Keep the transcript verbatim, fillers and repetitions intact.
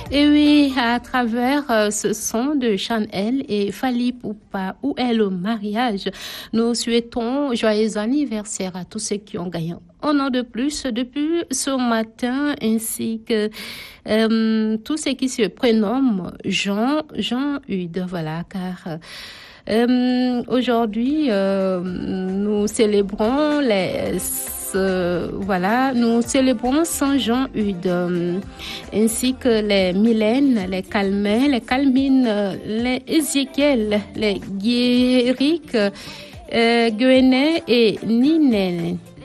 Et oui, à travers euh, ce son de Chanel et Fally Ipupa, où est le mariage, nous souhaitons joyeux anniversaire à tous ceux qui ont gagné un an de plus depuis ce matin, ainsi que euh, tous ceux qui se prénomment Jean, Jean-Hude, voilà, car euh, aujourd'hui, euh, nous célébrons les... Euh, voilà, nous célébrons Saint Jean-Hude, euh, ainsi que les Mylène, les Calmin, les Calmine, les Ézéchiel, les Guéric, euh, Guéné et Ninène.